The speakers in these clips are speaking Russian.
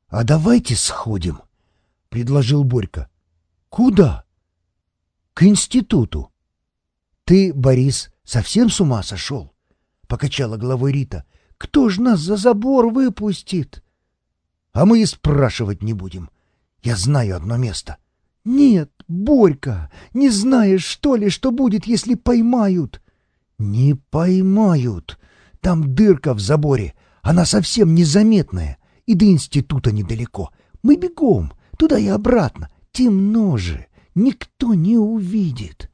— А давайте сходим, — предложил Борька. — Куда? — К институту. — Ты, Борис, совсем с ума сошел? — покачала головой Рита. — Кто ж нас за забор выпустит? — А мы и спрашивать не будем. Я знаю одно место. — Нет, Борька, не знаешь, что ли, что будет, если поймают? — Не поймают. Там дырка в заборе. Она совсем незаметная. И до института недалеко. Мы бегом, туда и обратно. Темно же, никто не увидит.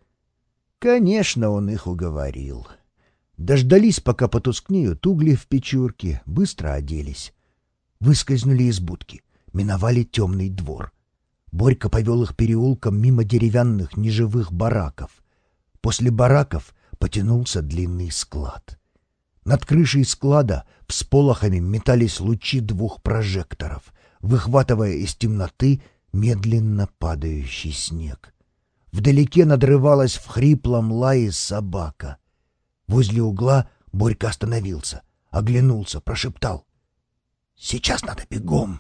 Конечно, он их уговорил. Дождались, пока потускнеют угли в печурке, быстро оделись. Выскользнули из будки, миновали темный двор. Борька повел их переулком мимо деревянных неживых бараков. После бараков потянулся длинный склад. Над крышей склада всполохами метались лучи 2 прожекторов, выхватывая из темноты медленно падающий снег. Вдалеке надрывалась в хриплом лае собака. Возле угла Борька остановился, оглянулся, прошептал: «Сейчас надо бегом!»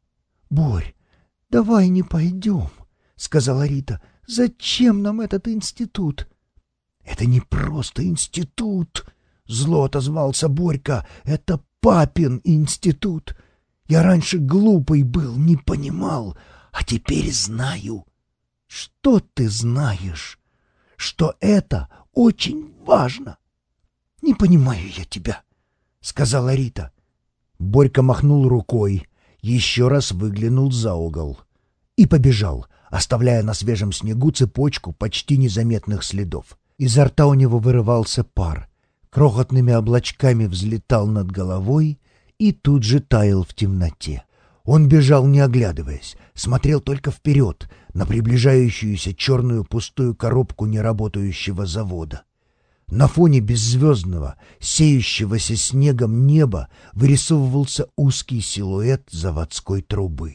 «Борь, давай не пойдем», — сказала Рита. «Зачем нам этот институт?» «Это не просто институт», — зло отозвался Борька. «Это папин институт. Я раньше глупый был, не понимал, а теперь знаю». «Что ты знаешь?» «Что это очень важно». «Не понимаю я тебя», — сказала Рита. Борька махнул рукой, еще раз выглянул за угол и побежал, оставляя на свежем снегу цепочку почти незаметных следов. Изо рта у него вырывался пар, крохотными облачками взлетал над головой и тут же таял в темноте. Он бежал, не оглядываясь, смотрел только вперед, на приближающуюся черную пустую коробку неработающего завода. На фоне беззвездного, сеющегося снегом неба вырисовывался узкий силуэт заводской трубы.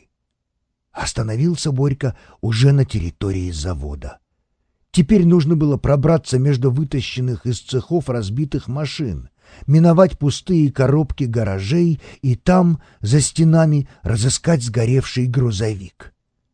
Остановился Борька уже на территории завода. Теперь нужно было пробраться между вытащенных из цехов разбитых машин, миновать пустые коробки гаражей и там, за стенами, разыскать сгоревший грузовик.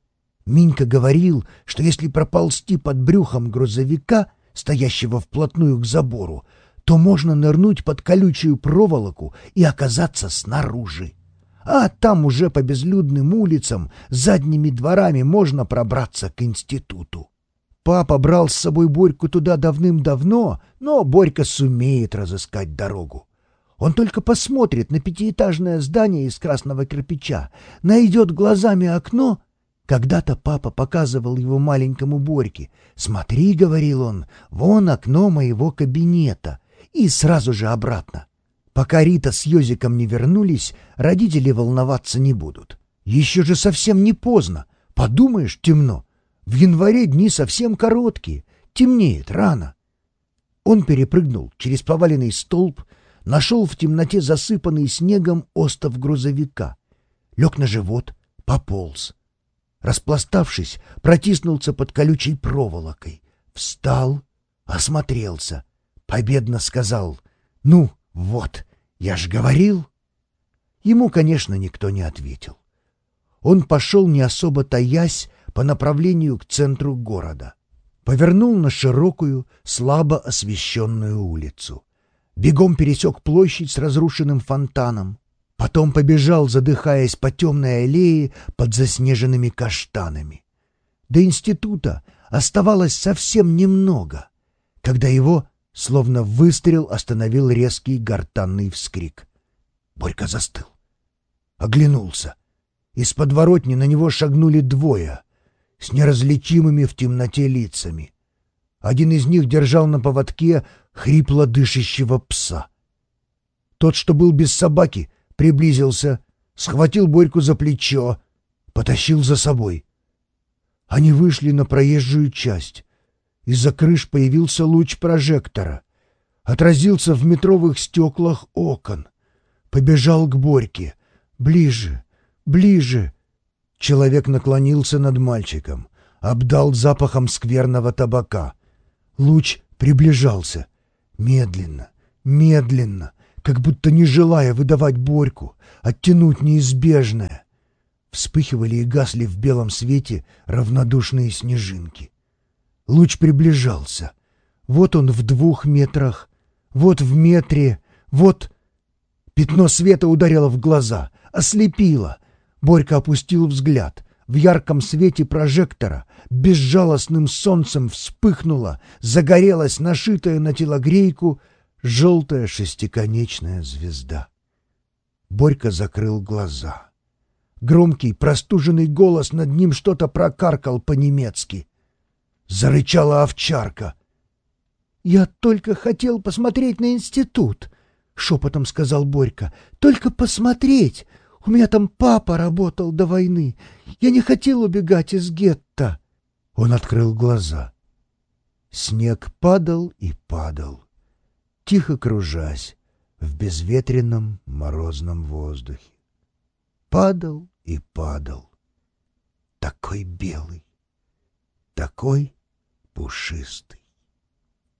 Минька говорил, что если проползти под брюхом грузовика, стоящего вплотную к забору, то можно нырнуть под колючую проволоку и оказаться снаружи. А там уже по безлюдным улицам, задними дворами можно пробраться к институту. Папа брал с собой Борьку туда давным-давно, но Борька сумеет разыскать дорогу. Он только посмотрит на 5-этажное здание из красного кирпича, найдет глазами окно. Когда-то папа показывал его маленькому Борьке. «Смотри», — говорил он, — «вон окно моего кабинета». И сразу же обратно. Пока Рита с Йозиком не вернулись, родители волноваться не будут. Еще же совсем не поздно. Подумаешь, темно. В январе дни совсем короткие. Темнеет рано. Он перепрыгнул через поваленный столб, нашел в темноте засыпанный снегом остов грузовика. Лег на живот, пополз. Распластавшись, протиснулся под колючей проволокой. Встал, осмотрелся. Победно сказал: «Ну, вот, я ж говорил». Ему, конечно, никто не ответил. Он пошел, не особо таясь, по направлению к центру города. Повернул на широкую, слабо освещенную улицу. Бегом пересек площадь с разрушенным фонтаном. Потом побежал, задыхаясь по темной аллее под заснеженными каштанами. До института оставалось совсем немного, когда его, словно выстрел, остановил резкий гортанный вскрик. Борька застыл. Оглянулся. Из подворотни на него шагнули 2 с неразличимыми в темноте лицами. Один из них держал на поводке хрипло дышащего пса. Тот, что был без собаки, приблизился, схватил Борьку за плечо, потащил за собой. Они вышли на проезжую часть. Из-за крыш появился луч прожектора. Отразился в метровых стеклах окон. Побежал к Борьке. Ближе, ближе. Человек наклонился над мальчиком, обдал запахом скверного табака. Луч приближался. Медленно, медленно, как будто не желая выдавать Борьку, оттянуть неизбежное. Вспыхивали и гасли в белом свете равнодушные снежинки. Луч приближался. Вот он в 2 метрах, вот в метре, вот... Пятно света ударило в глаза, ослепило. Борька опустил взгляд. В ярком свете прожектора безжалостным солнцем вспыхнула, загорелась нашитая на телогрейку желтая шестиконечная звезда. Борька закрыл глаза. Громкий, простуженный голос над ним что-то прокаркал по-немецки. Зарычала овчарка. «Я только хотел посмотреть на институт», — шепотом сказал Борька. «Только посмотреть. У меня там папа работал до войны. Я не хотел убегать из гетто». Он открыл глаза. Снег падал и падал, тихо кружась в безветренном морозном воздухе. Падал и падал. Такой белый, такой пушистый.